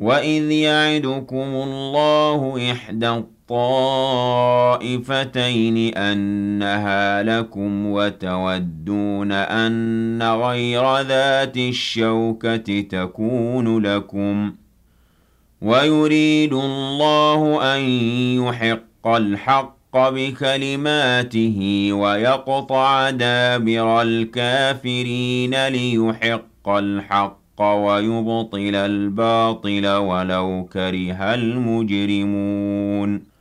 وَإِذْ يَعِدُكُمُ اللَّهُ إِحْدَى الطَّائِفَتَيْنِ أَنَّهَا لَكُمْ وَتَوَدُّونَ أَنَّ غَيْرَ ذَاتِ الشَّوْكَةِ تَكُونُ لَكُمْ ۖ وَيُرِيدُ اللَّهُ أَن يُحِقَّ الْحَقَّ بِكَلِمَاتِهِ وَيَقْطَعَ دَابِرَ الْكَافِرِينَ لِيُحِقَّ الْحَقَّ وَيُبْطِلَ الْبَاطِلَ وَلَوْ كَرِهَ الْمُجْرِمُونَ